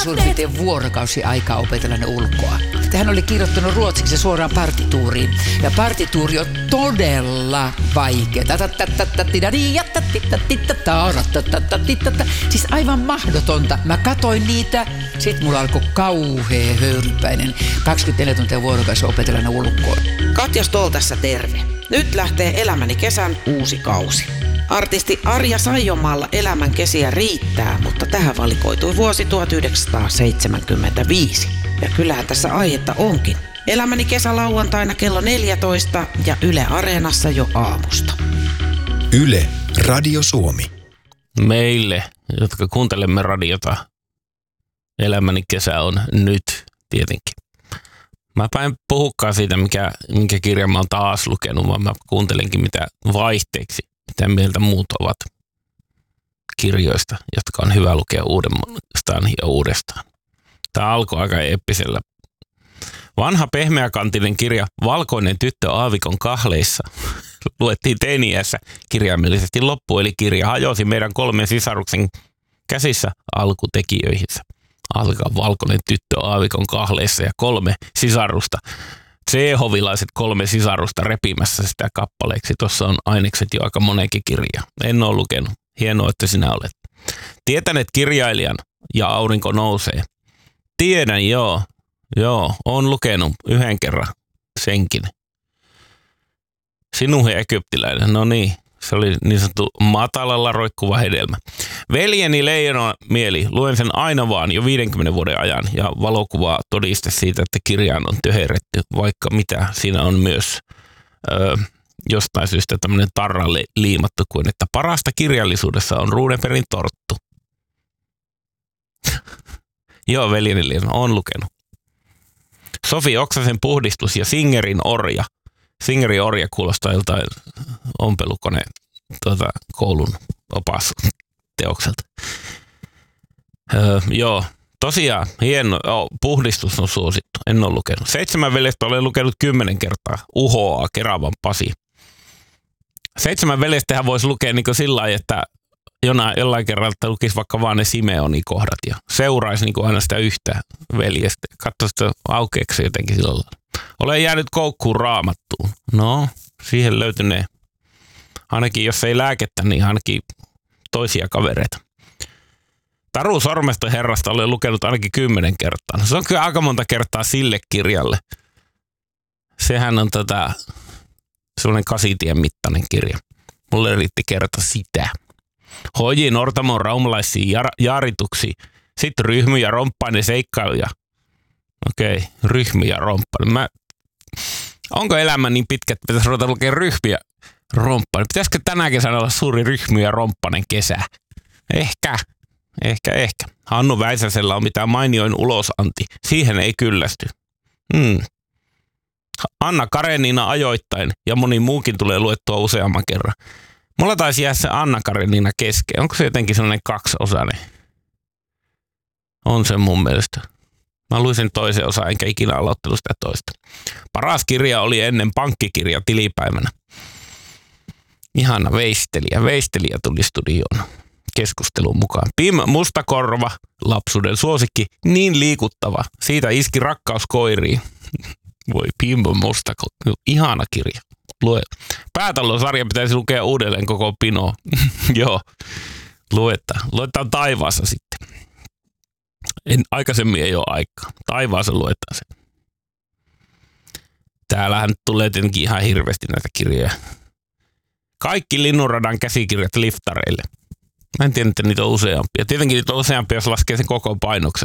suurin piirtein vuorokausi aikaa opetella ne ulkoa. Hän oli kirjoittanut ruotsiksi suoraan partituuriin. Ja partituuri on todella vaikea. Siis aivan mahdotonta. Mä katoin niitä, sit mulla alkoi kauhea höyrypäinen. 24 tuntia vuorokausi opetella ne ulkoa. Katja Stoll tässä terve. Nyt lähtee Elämäni kesän uusi kausi. Artisti Arja Saijonmaalla elämän kesiä riittää, mutta tähän valikoitui vuosi 1975. Ja kyllähän tässä aihetta onkin. Elämäni kesä lauantaina kello 14 ja Yle Areenassa jo aamusta. Yle Radio Suomi. Meille, jotka kuuntelemme radiota, elämäni kesä on nyt tietenkin. Mä en puhukaan siitä, minkä kirjan mä oon taas lukenut, vaan mä kuuntelenkin mitä vaihteeksi, mitä mieltä muut ovat kirjoista, jotka on hyvä lukea uudestaan ja uudestaan. Tämä alkoi aika eeppisellä. Vanha pehmeäkantinen kirja Valkoinen tyttö aavikon kahleissa luettiin teini-iässä kirjaimellisesti loppuun, eli kirja hajosi meidän 3 sisaruksen käsissä alkutekijöihinsä. Alkaa Valkoinen tyttö aavikon kahleissa ja 3 sisarusta. Chehovilaiset 3 sisarusta repimässä sitä kappaleeksi. Tuossa on ainekset jo aika monenkin kirja. En ole lukenut. Hienoa, että sinä olet. Tietänet kirjailijan ja aurinko nousee. Tiedän, joo. Joo, oon lukenut yhden kerran senkin. Sinuhe egyptiläinen, no niin. Se oli niin sanottu matalalla roikkuva hedelmä. Veljeni Leijona mieli, luen sen aina vaan jo 50 vuoden ajan ja valokuvaa todiste siitä, että kirjaan on töherretty, vaikka mitä. Siinä on myös jostain syystä tämmöinen tarralle liimattu kuin, että parasta kirjallisuudessa on Runebergin torttu. Joo, veljeni Leijona, on lukenut. Sofi Oksasen puhdistus ja Singerin orja. Singerin orja kuulostaa joltain ompelukone koulun opasteokselta. Joo, tosiaan hieno puhdistus on suosittu. En ole lukenut. 7 veljestä olen lukenut 10 kertaa. Uhoaa Keravan Pasi. 7 veljestähän voisi lukea niin kuin sillä lailla, että jollain kerralla lukisi vaikka vaan ne Simeonin kohdat ja seuraisi niin kuin aina sitä yhtä veljestä. Katso sitä aukeeksi jotenkin sillä lailla. Olen jäänyt koukkuun Raamattuun. No, siihen löytynee ainakin, jos ei lääkettä, niin ainakin toisia kavereita. Taru Sormesta herrasta olen lukenut ainakin 10 kertaa. No, se on kyllä aika monta kertaa sille kirjalle. Sehän on sellainen 8-tien mittainen kirja. Mulle riitti kerta sitä. Hoji Nortamon raumalaisiin jaarituksiin. Sitten Ryhmy ja Romppainen seikkailuja. Okei, Ryhmy ja Romppainen. Onko elämä niin pitkä, että pitäisi ruveta lukea Ryhmy ja Romppainen? Pitäisikö tänä kesänä olla suuri Ryhmy ja Romppainen kesä? Ehkä. Hannu Väisäsellä on mitään mainioin ulosanti. Siihen ei kyllästy. Anna Karenina ajoittain ja moni muukin tulee luettua useamman kerran. Mulla taisi jää se Anna Karenina kesken. Onko se jotenkin sellainen 2-osainen? On se mun mielestä. Mä luin sen toisen osan, enkä ikinä aloittanut sitä toista. Paras kirja oli ennen pankkikirja tilipäivänä. Ihana veistelijä. Veistelijä tuli studioon keskustelun mukaan. Pim Mustakorva, lapsuuden suosikki, niin liikuttava. Siitä iski rakkaus koiriin. Voi Pim Mustakorva, ihana kirja. Lue. Päätallosarja pitäisi lukea uudelleen koko pino. Joo, luetaan Taivaassa sitten. Aikaisemmin ei ole aikaa. Taivaassa luetaan se. Täällähän tulee tietenkin ihan hirveästi näitä kirjoja. Kaikki Linnunradan käsikirjat liftareille. Mä en tiedä, että niitä on useampia. Tietenkin niitä on useampia, jos laskee sen koko painoksen.